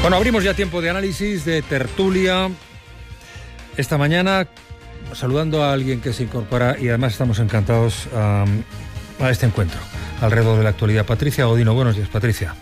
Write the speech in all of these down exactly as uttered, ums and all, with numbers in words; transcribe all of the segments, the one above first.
Bueno, abrimos ya tiempo de análisis, de tertulia. Esta mañana, saludando a alguien que se incorpora y además estamos encantados um, a este encuentro alrededor de la actualidad. Patricia Godino, buenos días, Patricia.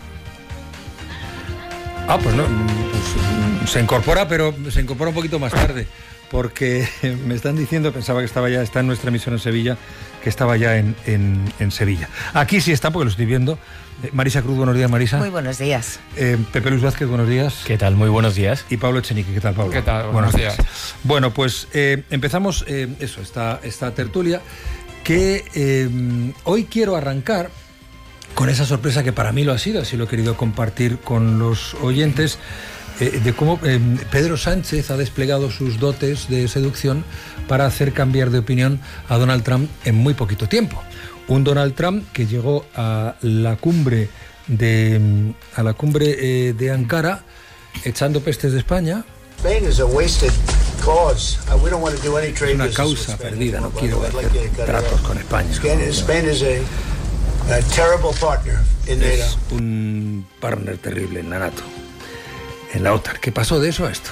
Ah, pues no, pues, se incorpora, pero se incorpora un poquito más tarde, porque me están diciendo, pensaba que estaba ya, está en nuestra emisión en Sevilla, que estaba ya en, en, en Sevilla. Aquí sí está, porque lo estoy viendo. Marisa Cruz, buenos días, Marisa. Muy buenos días. Eh, Pepe Luis Vázquez, buenos días. ¿Qué tal? Muy buenos días. Y Pablo Echenique, ¿qué tal, Pablo? ¿Qué tal? Buenos, buenos días. días. Bueno, pues eh, empezamos eh, eso, esta, esta tertulia, que eh, hoy quiero arrancar con esa sorpresa que para mí lo ha sido, así lo he querido compartir con los oyentes, eh, de cómo eh, Pedro Sánchez ha desplegado sus dotes de seducción para hacer cambiar de opinión a Donald Trump en muy poquito tiempo. Un Donald Trump que llegó a la cumbre de a la cumbre eh, de Ankara echando pestes de España. Es una causa perdida, no quiero hacer tratos con España. Es un partner terrible en la NATO, en la OTAN. ¿Qué pasó de eso a esto?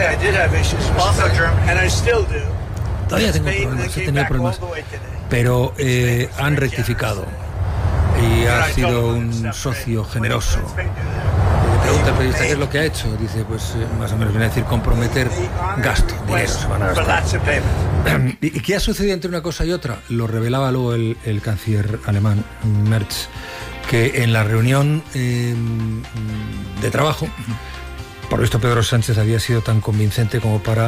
Todavía tengo problemas, he tenido problemas, pero eh, han rectificado y ha sido un socio generoso. Le pregunta al periodista qué es lo que ha hecho, dice, pues eh, más o menos viene a decir comprometer gasto, dinero se van a gastar. ¿Y qué ha sucedido entre una cosa y otra? Lo revelaba luego el, el canciller alemán Merz, que en la reunión eh, de trabajo, por esto Pedro Sánchez había sido tan convincente como para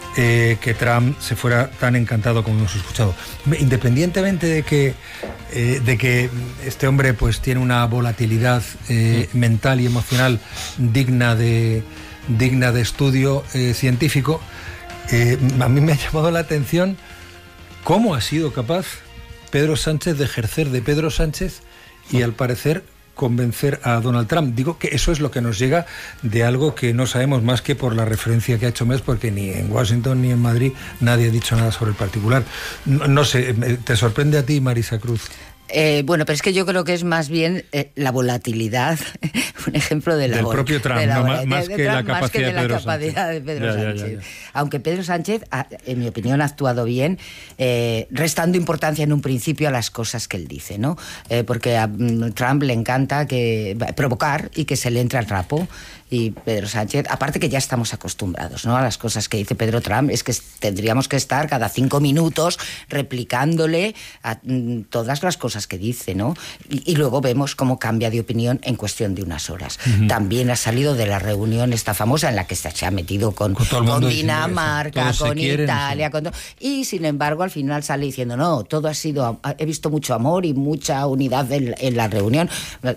Eh, que Trump se fuera tan encantado como hemos escuchado. Independientemente de que, eh, de que este hombre pues tiene una volatilidad eh, mental y emocional digna de, digna de estudio eh, científico, eh, a mí me ha llamado la atención cómo ha sido capaz Pedro Sánchez de ejercer de Pedro Sánchez y al parecer convencer a Donald Trump. Digo que eso es lo que nos llega de algo que no sabemos más que por la referencia que ha hecho Merz, porque ni en Washington ni en Madrid nadie ha dicho nada sobre el particular. No, no sé, ¿te sorprende a ti, Marisa Cruz? Eh, bueno, pero es que yo creo que es más bien eh, la volatilidad, un ejemplo de la del propio Trump, de la no, volatilidad más, de que Trump, la más que de la capacidad de Pedro ya, Sánchez. ya, ya, ya. Aunque Pedro Sánchez, ha, en mi opinión, ha actuado bien, eh, restando importancia en un principio a las cosas que él dice, ¿no? Eh, porque a Trump le encanta que provocar y que se le entre al trapo. Y Pedro Sánchez, aparte que ya estamos acostumbrados, ¿no?, a las cosas que dice Pedro Trump, es que tendríamos que estar cada cinco minutos replicándole a mm, todas las cosas que dice, ¿no? Y, y luego vemos cómo cambia de opinión en cuestión de unas horas. Uh-huh. También ha salido de la reunión esta famosa en la que se, se ha metido con, con, con Dinamarca, con quieren, Italia, sí. con todo, y sin embargo al final sale diciendo, no, todo ha sido, he visto mucho amor y mucha unidad en, en la reunión.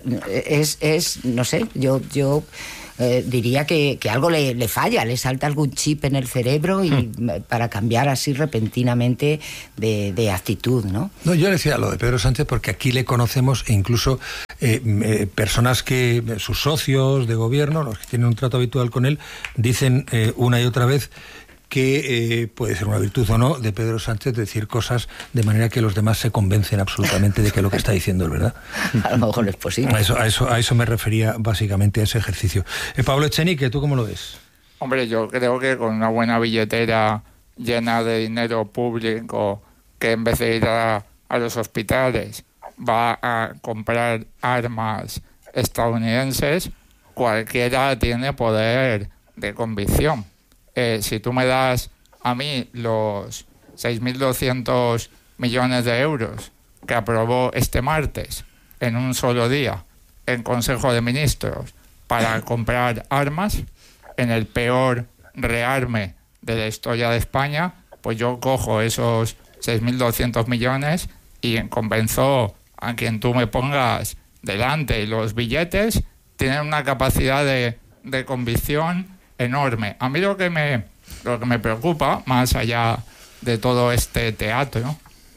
Es, es, no sé, yo... yo Eh, diría que, que algo le, le falla, le salta algún chip en el cerebro y mm. para cambiar así repentinamente de, de actitud, ¿no? No, yo decía lo de Pedro Sánchez porque aquí le conocemos e incluso eh, eh, personas que, sus socios de gobierno, los que tienen un trato habitual con él, dicen eh, una y otra vez que eh, puede ser una virtud o no de Pedro Sánchez decir cosas de manera que los demás se convencen absolutamente de que lo que está diciendo es verdad. A lo mejor es posible. A eso, a eso, a eso me refería básicamente a ese ejercicio. Eh, Pablo Echenique, ¿tú cómo lo ves? Hombre, yo creo que con una buena billetera llena de dinero público, que en vez de ir a, a los hospitales va a comprar armas estadounidenses, cualquiera tiene poder de convicción. Eh, si tú me das a mí los seis mil doscientos millones de euros que aprobó este martes en un solo día el Consejo de Ministros para comprar armas en el peor rearme de la historia de España, pues yo cojo esos seis mil doscientos millones y convenzo a quien tú me pongas delante. Y los billetes tienen una capacidad de, de convicción enorme. A mí lo que me lo que me preocupa, más allá de todo este teatro,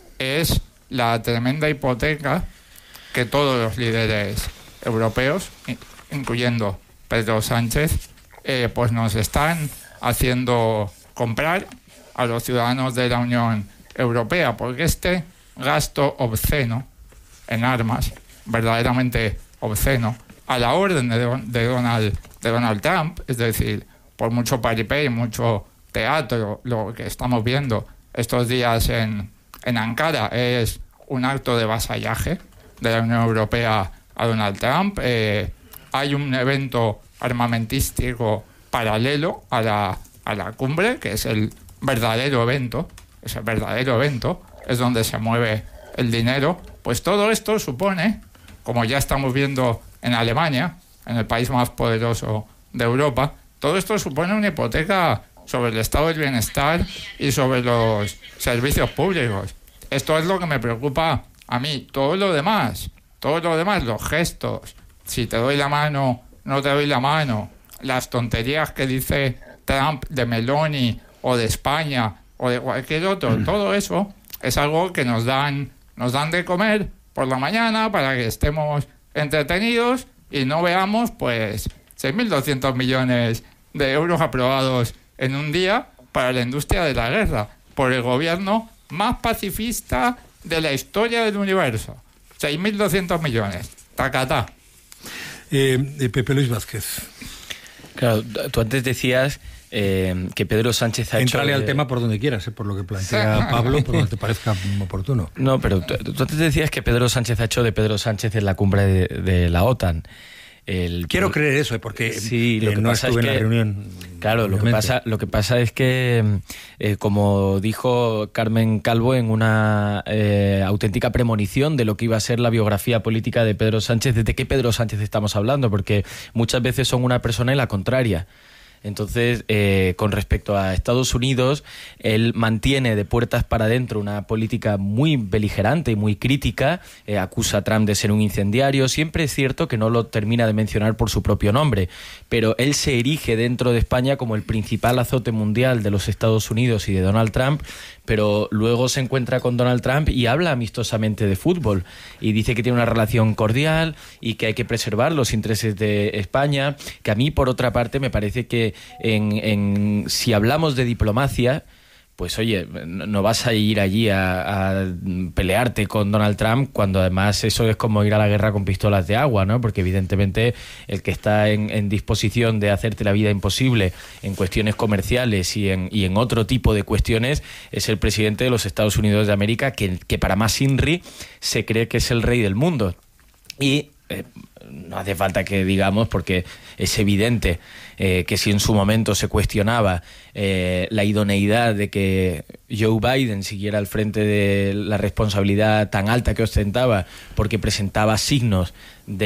es la tremenda hipoteca que todos los líderes europeos, incluyendo Pedro Sánchez, eh, pues nos están haciendo comprar a los ciudadanos de la Unión Europea, porque este gasto obsceno en armas, verdaderamente obsceno, a la orden de, Don, de Donald de Donald Trump. Es decir, por mucho paripé y mucho teatro, lo que estamos viendo estos días en, en Ankara es un acto de vasallaje de la Unión Europea a Donald Trump. Eh, hay un evento armamentístico paralelo a la, a la cumbre, que es el verdadero evento, es el verdadero evento, es donde se mueve el dinero. Pues todo esto supone, como ya estamos viendo en Alemania, en el país más poderoso de Europa, todo esto supone una hipoteca sobre el estado del bienestar y sobre los servicios públicos. Esto es lo que me preocupa a mí. Todo lo demás, todo lo demás, los gestos, si te doy la mano, no te doy la mano, las tonterías que dice Trump de Meloni o de España o de cualquier otro, mm. todo eso es algo que nos dan, nos dan de comer por la mañana para que estemos entretenidos y no veamos pues seis mil doscientos millones de euros aprobados en un día para la industria de la guerra por el gobierno más pacifista de la historia del universo. seis mil doscientos millones. Tacatá. Eh, Pepe Luis Vázquez. Claro, tú antes decías eh, que Pedro Sánchez ha hecho... Entrale de... al tema por donde quieras, eh, por lo que plantea Pablo, por donde te parezca oportuno. No, pero tú, tú antes decías que Pedro Sánchez ha hecho de Pedro Sánchez en la cumbre de, de la OTAN. El... Quiero creer eso, porque sí, lo eh, que no pasa estuve es en que, la reunión. Claro, lo que pasa, lo que pasa es que, eh, como dijo Carmen Calvo en una eh, auténtica premonición de lo que iba a ser la biografía política de Pedro Sánchez, ¿de qué Pedro Sánchez estamos hablando? Porque muchas veces son una persona y la contraria. Entonces, eh, con respecto a Estados Unidos, él mantiene de puertas para adentro una política muy beligerante y muy crítica, eh, acusa a Trump de ser un incendiario. Siempre es cierto que no lo termina de mencionar por su propio nombre, pero él se erige dentro de España como el principal azote mundial de los Estados Unidos y de Donald Trump, pero luego se encuentra con Donald Trump y habla amistosamente de fútbol y dice que tiene una relación cordial y que hay que preservar los intereses de España, que a mí, por otra parte, me parece que en, en si hablamos de diplomacia, pues oye, no vas a ir allí a, a pelearte con Donald Trump cuando además eso es como ir a la guerra con pistolas de agua, ¿no? Porque evidentemente el que está en, en disposición de hacerte la vida imposible en cuestiones comerciales y en, y en otro tipo de cuestiones es el presidente de los Estados Unidos de América, que, que para más Inri se cree que es el rey del mundo. Y eh, no hace falta que digamos, porque es evidente eh, que si en su momento se cuestionaba eh, la idoneidad de que Joe Biden siguiera al frente de la responsabilidad tan alta que ostentaba, porque presentaba signos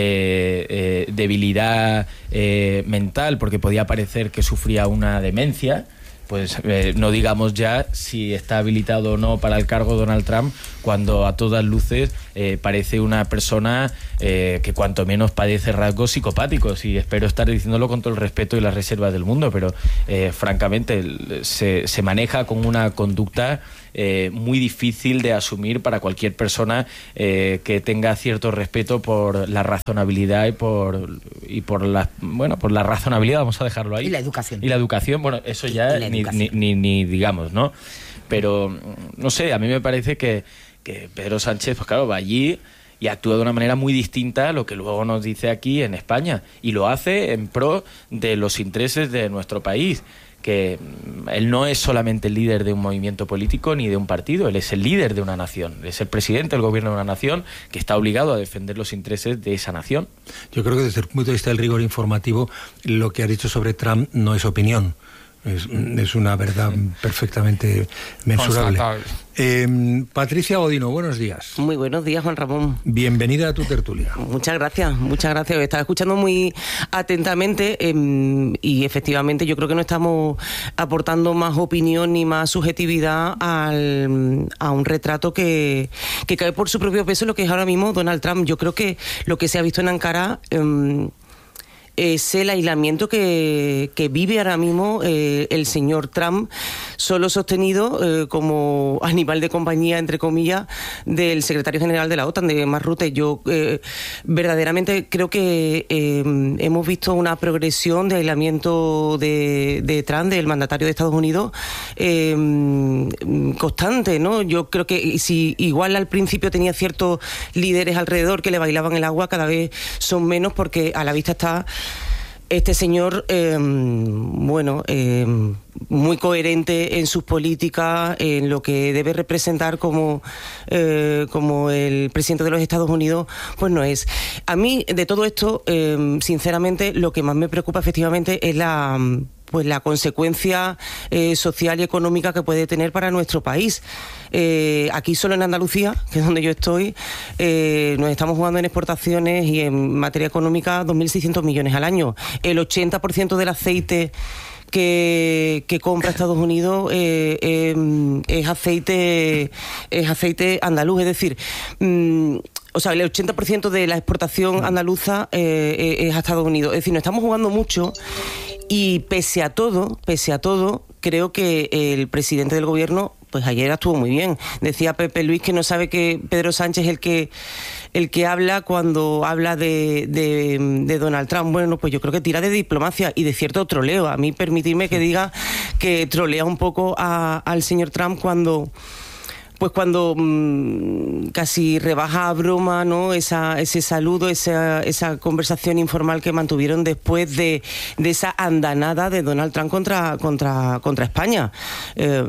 de eh, debilidad eh, mental, porque podía parecer que sufría una demencia, pues eh, no digamos ya si está habilitado o no para el cargo Donald Trump, cuando a todas luces eh, parece una persona eh, que cuanto menos padece rasgos psicopáticos, y espero estar diciéndolo con todo el respeto y las reservas del mundo, pero eh, francamente se, se maneja con una conducta eh, muy difícil de asumir para cualquier persona eh, que tenga cierto respeto por la razonabilidad y por y por la bueno por la razonabilidad, vamos a dejarlo ahí. Y la educación. Y la educación, bueno, eso ya ni, ni, ni, ni digamos, ¿no? Pero, no sé, a mí me parece que, que Pedro Sánchez, pues claro, va allí y actúa de una manera muy distinta a lo que luego nos dice aquí en España, y lo hace en pro de los intereses de nuestro país, que él no es solamente el líder de un movimiento político ni de un partido, él es el líder de una nación, es el presidente del gobierno de una nación que está obligado a defender los intereses de esa nación. Yo creo que desde el punto de vista del rigor informativo, lo que ha dicho sobre Trump no es opinión. Es, es una verdad perfectamente mensurable. Eh, Patricia Godino, buenos días. Muy buenos días, Juan Ramón. Bienvenida a tu tertulia. Muchas gracias, muchas gracias. Estaba escuchando muy atentamente eh, y efectivamente yo creo que no estamos aportando más opinión ni más subjetividad al, a un retrato que, que cae por su propio peso lo que es ahora mismo Donald Trump. Yo creo que lo que se ha visto en Ankara Eh, es el aislamiento que, que vive ahora mismo eh, el señor Trump, solo sostenido eh, como animal de compañía, entre comillas, del secretario general de la OTAN, de Mark Rutte. Yo eh, verdaderamente creo que eh, hemos visto una progresión de aislamiento de, de Trump, del mandatario de Estados Unidos, eh, constante, ¿no? Yo creo que si igual al principio tenía ciertos líderes alrededor que le bailaban el agua, cada vez son menos, porque a la vista está Este señor, eh, bueno, eh, muy coherente en sus políticas, en lo que debe representar como, eh, como el presidente de los Estados Unidos, pues no es. A mí, de todo esto, eh, sinceramente, lo que más me preocupa efectivamente es la... pues la consecuencia eh, social y económica que puede tener para nuestro país. Eh, aquí solo en Andalucía, que es donde yo estoy, eh, nos estamos jugando en exportaciones y en materia económica dos mil seiscientos millones al año. El ochenta por ciento del aceite que, que compra Estados Unidos eh, eh, es aceite es aceite andaluz, es decir, mmm, o sea, el ochenta por ciento de la exportación andaluza eh, es a Estados Unidos. Es decir, nos estamos jugando mucho. Y pese a todo, pese a todo, creo que el presidente del gobierno, pues ayer estuvo muy bien. Decía Pepe Luis que no sabe que Pedro Sánchez es el que el que habla cuando habla de, de, de Donald Trump. Bueno, pues yo creo que tira de diplomacia y de cierto troleo. A mí permitirme que diga que trolea un poco a, al señor Trump cuando... pues cuando mmm, casi rebaja a broma, ¿no? Esa, ese saludo, esa, esa conversación informal que mantuvieron después de, de esa andanada de Donald Trump contra, contra, contra España. Eh,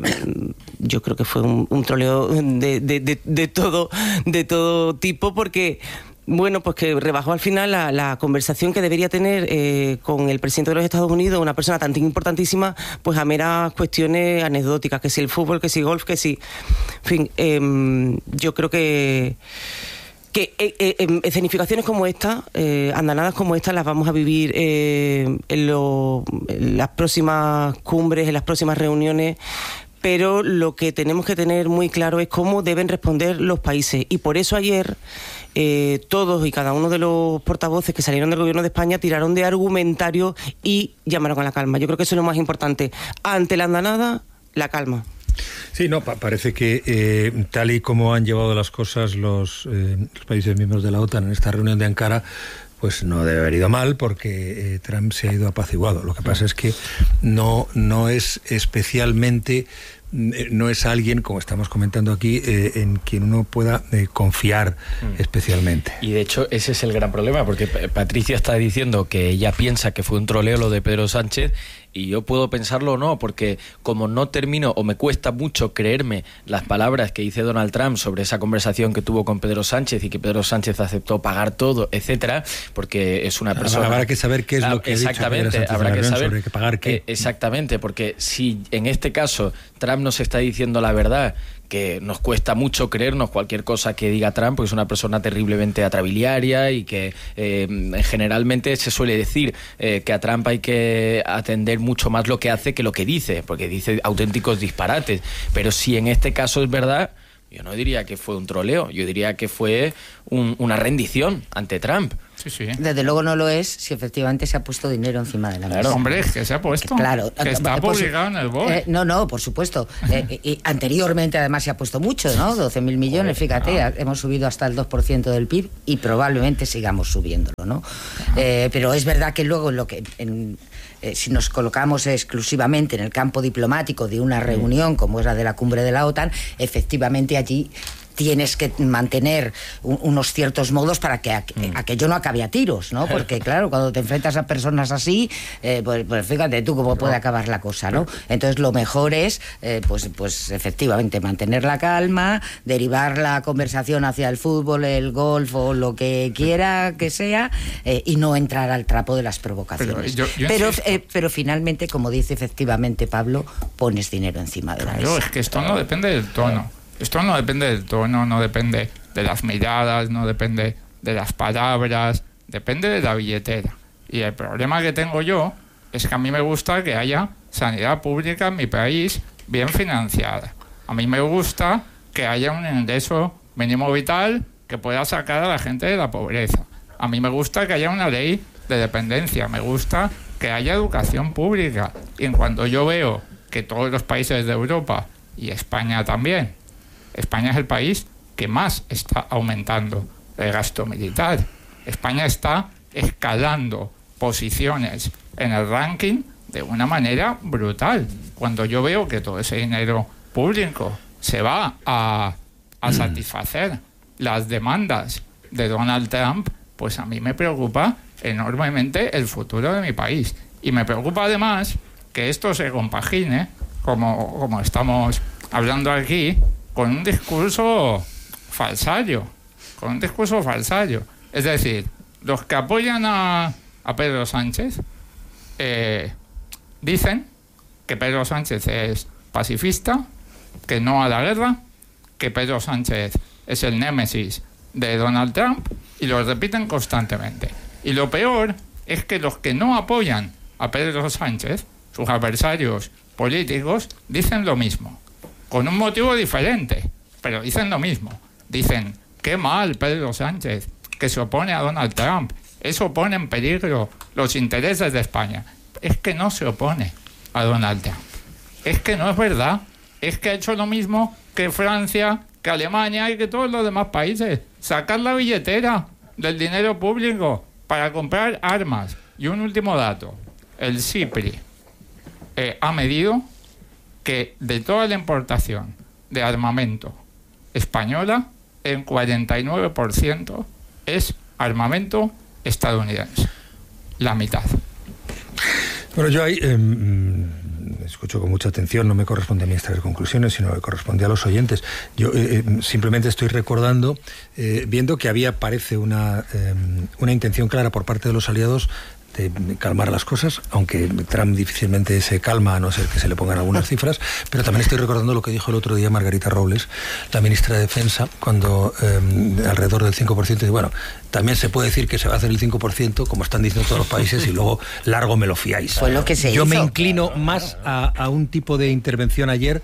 yo creo que fue un, un troleo de, de, de, de, todo, de todo tipo, porque... bueno, pues que rebajó al final la, la conversación que debería tener eh, con el presidente de los Estados Unidos, una persona tan importantísima, pues a meras cuestiones anecdóticas, que si el fútbol, que si golf, que si... En fin, eh, yo creo que... que eh, eh, escenificaciones como esta, eh, andanadas como esta, las vamos a vivir eh, en, lo, en las próximas cumbres, en las próximas reuniones, pero lo que tenemos que tener muy claro es cómo deben responder los países. Y por eso ayer eh, todos y cada uno de los portavoces que salieron del gobierno de España tiraron de argumentario y llamaron a la calma. Yo creo que eso es lo más importante. Ante la andanada, la calma. Sí, no, pa parece que eh, tal y como han llevado las cosas los, eh, los países miembros de la OTAN en esta reunión de Ankara, pues no debe haber ido mal, porque eh, Trump se ha ido apaciguado. Lo que pasa es que no, no es especialmente, no es alguien, como estamos comentando aquí, eh, en quien uno pueda eh, confiar mm. especialmente. Y de hecho ese es el gran problema, porque Patricia está diciendo que ella piensa que fue un troleo lo de Pedro Sánchez, y yo puedo pensarlo o no, porque como no termino o me cuesta mucho creerme las palabras que dice Donald Trump sobre esa conversación que tuvo con Pedro Sánchez y que Pedro Sánchez aceptó pagar todo, etcétera, porque es una persona... Habrá que saber qué es lo que exactamente, ha dicho Pedro Sánchez habrá que saber sobre que pagar qué. Eh, exactamente, porque si en este caso Trump nos está diciendo la verdad, que nos cuesta mucho creernos cualquier cosa que diga Trump, porque es una persona terriblemente atrabiliaria y que eh, generalmente se suele decir eh, que a Trump hay que atender mucho más lo que hace que lo que dice, porque dice auténticos disparates. Pero si en este caso es verdad, yo no diría que fue un troleo, yo diría que fue un, una rendición ante Trump. Sí, sí. Desde luego no lo es si efectivamente se ha puesto dinero encima de la mesa. Claro, hombre, que se ha puesto. Que, claro, que está publicado en el B O E. Eh, no, no, por supuesto. Eh, y anteriormente además se ha puesto mucho, ¿no? doce mil millones, fíjate, ah. hemos subido hasta el dos por ciento del P I B y probablemente sigamos subiéndolo, ¿no? Eh, pero es verdad que luego lo que... En, Eh, si nos colocamos exclusivamente en el campo diplomático de una reunión como es la de la cumbre de la OTAN, efectivamente allí tienes que mantener un, unos ciertos modos para que aqu mm. aquello no acabe a tiros, ¿no? Porque claro, cuando te enfrentas a personas así, eh, pues, pues fíjate tú cómo puede acabar la cosa, ¿no? Entonces lo mejor es, eh, pues, pues efectivamente mantener la calma, derivar la conversación hacia el fútbol, el golf o lo que quiera que sea, eh, y no entrar al trapo de las provocaciones. Pero, yo, yo pero, eh, pero finalmente, como dice efectivamente Pablo, pones dinero encima de la mesa. Claro, es que esto no depende del tono. Esto no depende del tono, no depende de las miradas, no depende de las palabras, depende de la billetera. Y el problema que tengo yo es que a mí me gusta que haya sanidad pública en mi país bien financiada. A mí me gusta que haya un ingreso mínimo vital que pueda sacar a la gente de la pobreza. A mí me gusta que haya una ley de dependencia, me gusta que haya educación pública. Y en cuanto yo veo que todos los países de Europa, y España también, España es el país que más está aumentando el gasto militar. España está escalando posiciones en el ranking de una manera brutal. Cuando yo veo que todo ese dinero público se va a, a satisfacer las demandas de Donald Trump, pues a mí me preocupa enormemente el futuro de mi país. Y me preocupa además que esto se compagine, como, como estamos hablando aquí, con un discurso falsario, con un discurso falsario. Es decir, los que apoyan a, a Pedro Sánchez eh, dicen que Pedro Sánchez es pacifista, que no a la guerra, que Pedro Sánchez es el némesis de Donald Trump, y lo repiten constantemente. Y lo peor es que los que no apoyan a Pedro Sánchez, sus adversarios políticos, dicen lo mismo, con un motivo diferente, pero dicen lo mismo. Dicen, qué mal Pedro Sánchez, que se opone a Donald Trump, eso pone en peligro los intereses de España. Es que no se opone a Donald Trump, es que no es verdad, es que ha hecho lo mismo que Francia, que Alemania y que todos los demás países, sacar la billetera del dinero público para comprar armas. Y un último dato, el CIPRI eh, ha medido que de toda la importación de armamento española, el cuarenta y nueve por ciento es armamento estadounidense, la mitad. Bueno, yo ahí eh, escucho con mucha atención, no me corresponde a mí extraer conclusiones, sino que corresponde a los oyentes. Yo eh, simplemente estoy recordando, eh, viendo que había, parece, una, eh, una intención clara por parte de los aliados de calmar las cosas, aunque Trump difícilmente se calma, a no ser que se le pongan algunas cifras, pero también estoy recordando lo que dijo el otro día Margarita Robles, la ministra de Defensa, cuando eh, alrededor del cinco por ciento, y bueno, también se puede decir que se va a hacer el cinco por ciento, como están diciendo todos los países, y luego largo me lo fiáis. Fue lo que se Yo hizo. me inclino más a, a un tipo de intervención ayer,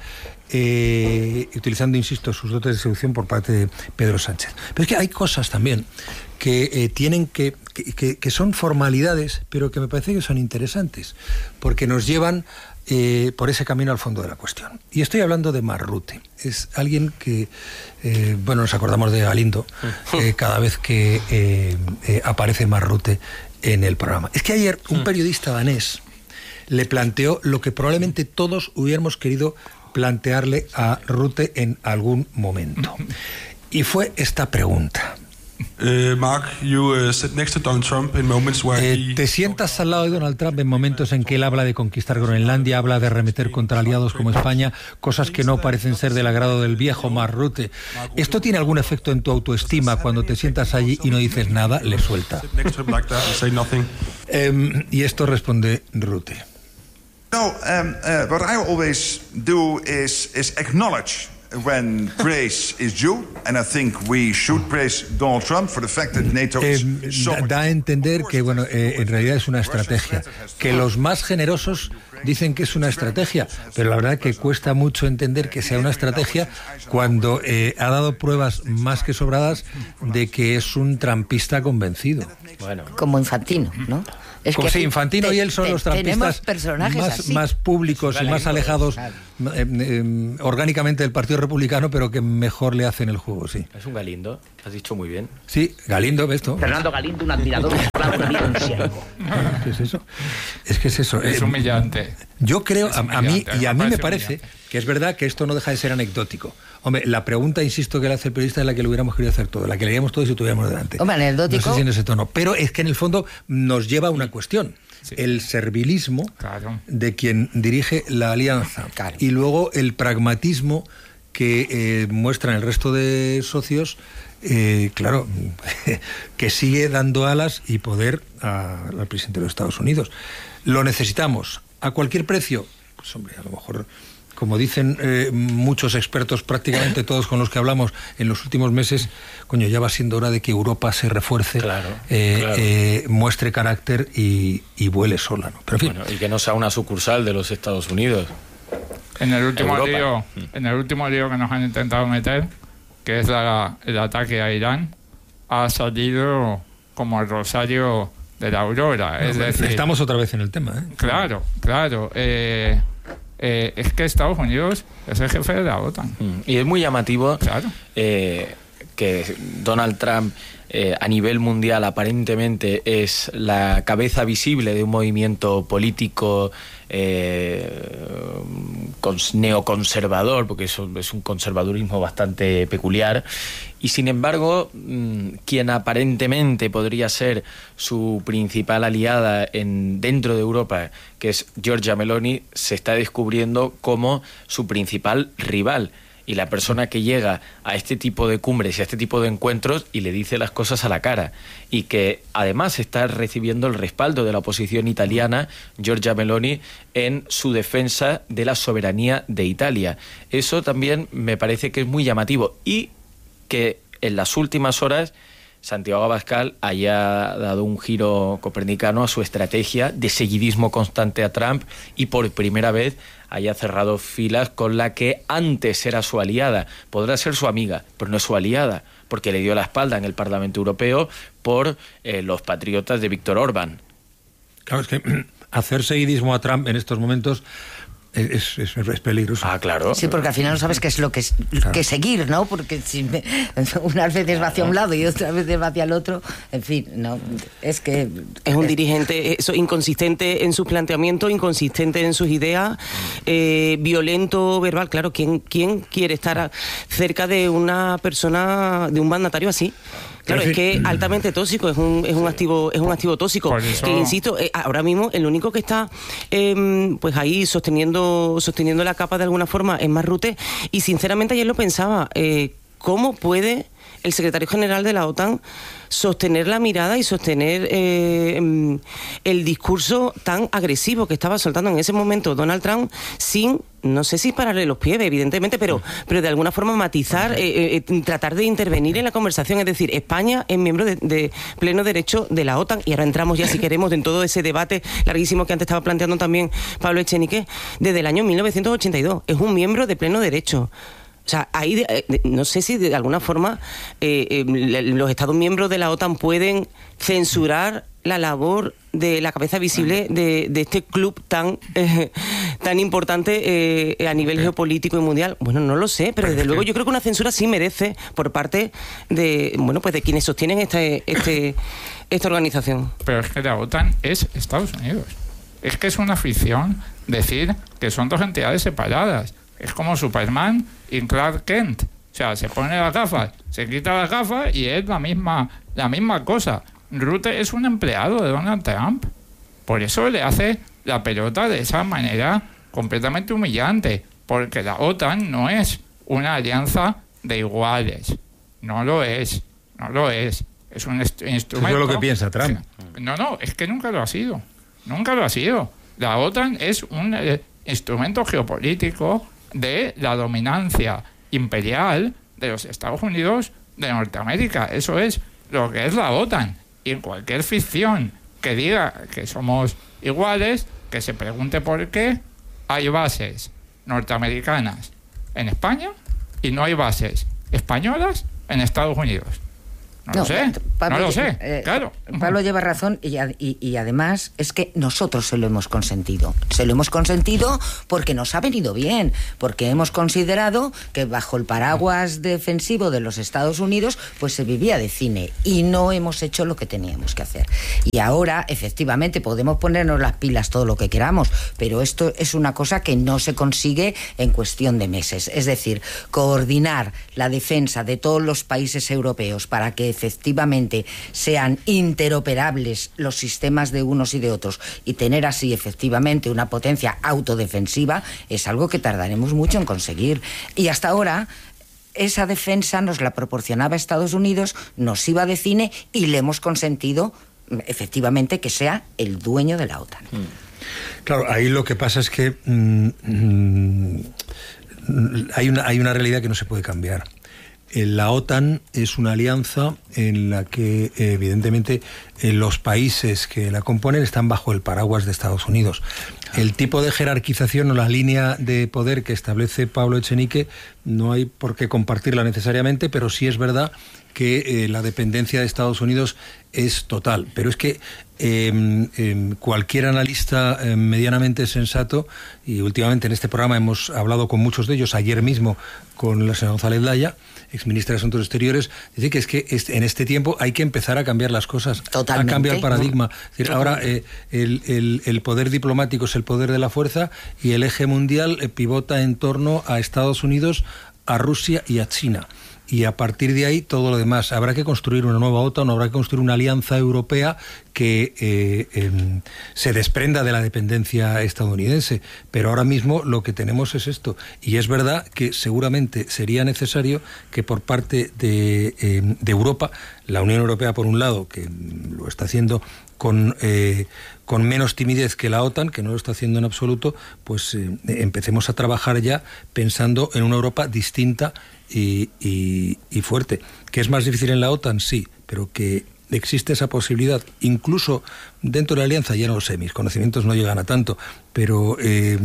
eh, utilizando, insisto, sus dotes de seducción por parte de Pedro Sánchez. Pero es que hay cosas también que eh, tienen que Que, que, que son formalidades, pero que me parece que son interesantes, porque nos llevan eh, por ese camino al fondo de la cuestión. Y estoy hablando de Marrute. Es alguien que, eh, bueno, nos acordamos de Galindo eh, cada vez que eh, eh, aparece Marrute en el programa. Es que ayer un periodista danés le planteó lo que probablemente todos hubiéramos querido plantearle a Rutte en algún momento. Y fue esta pregunta. Uh, Mark, you uh, sit next to Donald Trump in moments where eh, he... ¿Te sientas al lado de Donald Trump en momentos en que él habla de conquistar Groenlandia, habla de arremeter contra aliados como España, cosas que no parecen ser del agrado del viejo Mark Rutte? ¿Esto tiene algún efecto en tu autoestima cuando te sientas allí y no dices nada? Le suelta. Eh, y esto responde Rutte. No, um, uh, what I always do is, is acknowledge when praise is due, and I think we should praise Donald Trump for the fact that NATO eh, is so da, da a entender que, bueno, eh, en realidad es una estrategia. Que los más generosos dicen que es una estrategia, pero la verdad que cuesta mucho entender que sea una estrategia cuando eh, ha dado pruebas más que sobradas de que es un trampista convencido. Bueno. Como Infantino, ¿no? Es Como que si Infantino te, y él son te, los trampistas más, más públicos y más alejados eh, eh, orgánicamente del Partido Republicano, pero que mejor le hacen el juego, sí. Es un Galindo, has dicho muy bien. Sí, Galindo, ¿ves tú? Fernando Galindo, un admirador un ciego. ¿Qué es eso? Es que es eso. Es humillante. Yo creo, es a, a mí, y a mí me parece humillante. que es verdad que esto no deja de ser anecdótico. Hombre, la pregunta, insisto, que le hace el periodista es la que lo hubiéramos querido hacer todo, la que leíamos todos si tuviéramos delante. Hombre, anecdótico. No sé si en ese tono, pero es que en el fondo nos lleva a una cuestión. Sí. El servilismo claro. de quien dirige la alianza claro. y luego el pragmatismo que eh, muestran el resto de socios, eh, claro, que sigue dando alas y poder a, al presidente de los Estados Unidos. ¿Lo necesitamos a cualquier precio? Pues hombre, a lo mejor, como dicen eh, muchos expertos, prácticamente todos con los que hablamos en los últimos meses, coño, ya va siendo hora de que Europa se refuerce, claro, eh, claro. Eh, muestre carácter y, y vuele sola, ¿no? Pero en fin. Bueno, y que no sea una sucursal de los Estados Unidos. En el último lío, en el último lío que nos han intentado meter, que es la, el ataque a Irán, ha salido como el rosario de la aurora. No, es decir, estamos otra vez en el tema, ¿eh? Claro, claro. Eh, Eh, es que Estados Unidos es el jefe de la OTAN. Y es muy llamativo claro. eh, que Donald Trump eh, a nivel mundial aparentemente es la cabeza visible de un movimiento político eh, neoconservador, porque eso es un conservadurismo bastante peculiar, y sin embargo quien aparentemente podría ser su principal aliada en, dentro de Europa, que es Giorgia Meloni, se está descubriendo como su principal rival. Y la persona que llega a este tipo de cumbres y a este tipo de encuentros y le dice las cosas a la cara, y que además está recibiendo el respaldo de la oposición italiana, Giorgia Meloni, en su defensa de la soberanía de Italia. Eso también me parece que es muy llamativo, y que en las últimas horas Santiago Abascal haya dado un giro copernicano a su estrategia de seguidismo constante a Trump, y por primera vez haya cerrado filas con la que antes era su aliada. Podrá ser su amiga, pero no es su aliada, porque le dio la espalda en el Parlamento Europeo por eh, los patriotas de Víctor Orbán. Claro, es que hacer seguidismo a Trump en estos momentos Es, es, es peligroso. Ah, claro. Sí, porque al final no sabes qué es lo que, es, claro. que seguir, ¿no? Porque si me, unas veces va hacia un lado y otras veces va hacia el otro, en fin, no, es que... Es un dirigente eso, inconsistente en sus planteamientos, inconsistente en sus ideas, eh, violento, verbal. Claro, ¿quién, ¿quién quiere estar cerca de una persona, de un mandatario así? Claro, es que altamente tóxico, es un, es un activo, es un activo tóxico. Que insisto, eh, ahora mismo el único que está eh, pues ahí sosteniendo, sosteniendo la capa de alguna forma es Marrute, y sinceramente ayer lo pensaba, eh, ¿cómo puede el secretario general de la OTAN sostener la mirada y sostener eh, el discurso tan agresivo que estaba soltando en ese momento Donald Trump sin, no sé si pararle los pies, evidentemente, pero, pero de alguna forma matizar, eh, eh, tratar de intervenir en la conversación? Es decir, España es miembro de, de pleno derecho de la OTAN, y ahora entramos ya, si queremos, en todo ese debate larguísimo que antes estaba planteando también Pablo Echenique, desde el año mil novecientos ochenta y dos. Es un miembro de pleno derecho. O sea, ahí de, de, no sé si de alguna forma eh, eh, los Estados miembros de la OTAN pueden censurar la labor de la cabeza visible de, de este club tan eh, tan importante eh, a nivel geopolítico y mundial. Bueno, no lo sé, pero desde luego yo creo que una censura sí merece por parte de bueno pues de quienes sostienen este, este esta organización. Pero es que la OTAN es Estados Unidos. Es que es una ficción decir que son dos entidades separadas. Es como Superman y Clark Kent. O sea, se pone las gafas, se quita las gafas y es la misma, la misma cosa. Rutte es un empleado de Donald Trump. Por eso le hace la pelota de esa manera completamente humillante. Porque la OTAN no es una alianza de iguales. No lo es. No lo es. Es un est- instrumento... Eso es lo que piensa Trump. No, no, es que nunca lo ha sido. Nunca lo ha sido. La OTAN es un eh, instrumento geopolítico de la dominancia imperial de los Estados Unidos de Norteamérica. Eso es lo que es la OTAN. Y en cualquier ficción que diga que somos iguales, que se pregunte por qué hay bases norteamericanas en España y no hay bases españolas en Estados Unidos. No, no lo sé, Pablo, no lo sé, eh, claro. Pablo lleva razón y, y, y además es que nosotros se lo hemos consentido. Se lo hemos consentido porque nos ha venido bien, porque hemos considerado que bajo el paraguas defensivo de los Estados Unidos pues se vivía de cine y no hemos hecho lo que teníamos que hacer. Y ahora, efectivamente, podemos ponernos las pilas todo lo que queramos, pero esto es una cosa que no se consigue en cuestión de meses. Es decir, coordinar la defensa de todos los países europeos para que efectivamente sean interoperables los sistemas de unos y de otros y tener así efectivamente una potencia autodefensiva es algo que tardaremos mucho en conseguir. Y hasta ahora esa defensa nos la proporcionaba Estados Unidos, nos iba de cine y le hemos consentido efectivamente que sea el dueño de la OTAN. Claro, ahí lo que pasa es que mmm, mmm, hay una, hay una realidad que no se puede cambiar. La OTAN es una alianza en la que, evidentemente, los países que la componen están bajo el paraguas de Estados Unidos. El tipo de jerarquización o la línea de poder que establece Pablo Echenique no hay por qué compartirla necesariamente, pero sí es verdad que eh, la dependencia de Estados Unidos es total. Pero es que eh, eh, cualquier analista eh, medianamente sensato, y últimamente en este programa hemos hablado con muchos de ellos, ayer mismo con la señora González Laya, exministra de Asuntos Exteriores, dice que es que en este tiempo hay que empezar a cambiar las cosas, Totalmente. a cambiar el paradigma. Es decir, ahora eh, el, el, el poder diplomático es el poder de la fuerza y el eje mundial eh, pivota en torno a Estados Unidos, a Rusia y a China. Y a partir de ahí todo lo demás. Habrá que construir una nueva OTAN, habrá que construir una alianza europea que eh, eh, se desprenda de la dependencia estadounidense. Pero ahora mismo lo que tenemos es esto. Y es verdad que seguramente sería necesario que por parte de, eh, de Europa, la Unión Europea por un lado, que lo está haciendo con, eh, con menos timidez que la OTAN, que no lo está haciendo en absoluto, pues eh, empecemos a trabajar ya pensando en una Europa distinta Y, y, y fuerte. ¿Que es más difícil en la OTAN? Sí, pero que existe esa posibilidad, incluso dentro de la alianza, ya no lo sé, mis conocimientos no llegan a tanto, pero eh,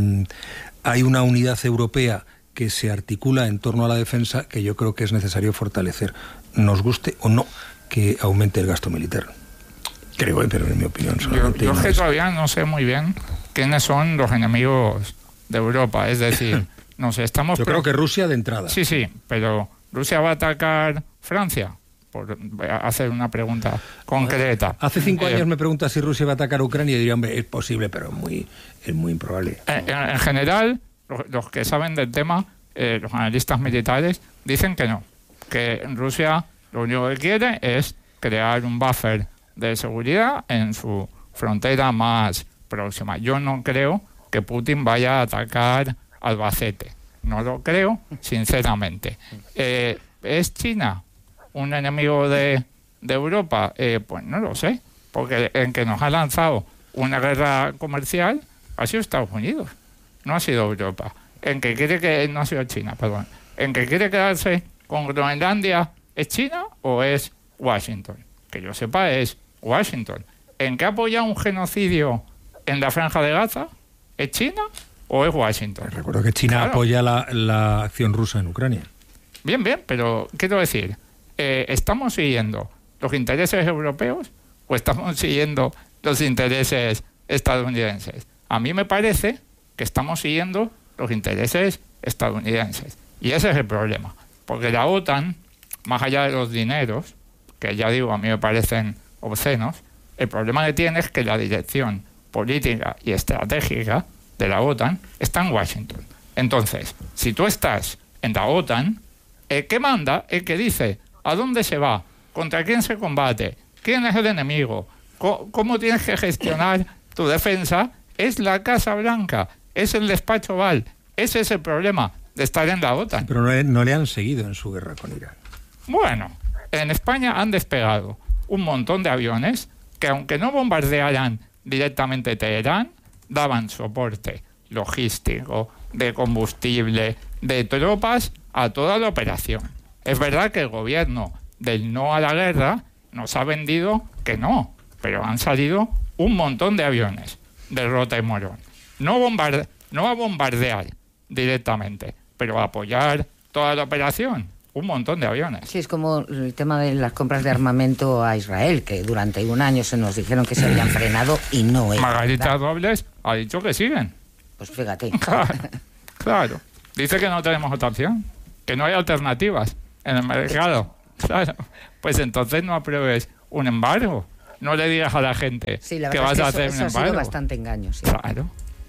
hay una unidad europea que se articula en torno a la defensa que yo creo que es necesario fortalecer, nos guste o no que aumente el gasto militar. Creo, eh, pero en mi opinión yo, yo es que todavía no sé muy bien quiénes son los enemigos de Europa, es decir, no sé, estamos... Yo creo que Rusia de entrada. Sí, sí, pero ¿Rusia va a atacar Francia? Por hacer una pregunta concreta. Hace cinco eh, años me preguntas si Rusia va a atacar a Ucrania y diría, hombre, es posible, pero es muy, es muy improbable. En, en general, los, los que saben del tema, eh, los analistas militares, dicen que no, que Rusia lo único que quiere es crear un buffer de seguridad en su frontera más próxima. Yo no creo que Putin vaya a atacar Albacete. No lo creo, sinceramente. Eh, ¿Es China un enemigo de, de Europa? Eh, pues no lo sé, porque en que nos ha lanzado una guerra comercial ha sido Estados Unidos, no ha sido Europa. En que quiere que no ha sido China, perdón. En que quiere quedarse con Groenlandia, ¿es China o es Washington? Que yo sepa, es Washington. ¿En que apoya un genocidio en la Franja de Gaza? ¿Es China o es Washington? Recuerdo que China claro. apoya la, la acción rusa en Ucrania. Bien, bien, pero quiero decir, eh, ¿estamos siguiendo los intereses europeos o estamos siguiendo los intereses estadounidenses? A mí me parece que estamos siguiendo los intereses estadounidenses. Y ese es el problema. Porque la OTAN, más allá de los dineros, que ya digo, a mí me parecen obscenos, el problema que tiene es que la dirección política y estratégica de la OTAN está en Washington. Entonces, si tú estás en la OTAN, el que manda, el que dice a dónde se va, contra quién se combate, quién es el enemigo, cómo, cómo tienes que gestionar tu defensa, es la Casa Blanca, es el despacho Oval. Ese es el problema de estar en la OTAN. Pero no, no le han seguido en su guerra con Irán. Bueno, en España han despegado un montón de aviones que, aunque no bombardearan directamente Teherán, daban soporte logístico, de combustible, de tropas a toda la operación. Es verdad que el gobierno del no a la guerra nos ha vendido que no, pero han salido un montón de aviones de Rota y Morón. No, bombarde- no a bombardear directamente, pero a apoyar toda la operación. Un montón de aviones. Sí, es como el tema de las compras de armamento a Israel, que durante un año se nos dijeron que se habían frenado y no es Margarita verdad. Robles ha dicho que siguen. Pues fíjate. Claro, claro. Dice que no tenemos otra opción, que no hay alternativas en el mercado. Claro. Pues entonces no apruebes un embargo. No le digas a la gente Sí, la que verdad vas es que a eso, hacer eso un ha embargo. sido bastante engaño, sí. Claro.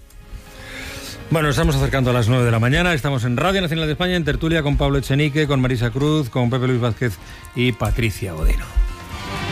Bueno, nos estamos acercando a las nueve de la mañana. Estamos en Radio Nacional de España, en tertulia con Pablo Echenique, con Marisa Cruz, con Pepe Luis Vázquez y Patricia Godino.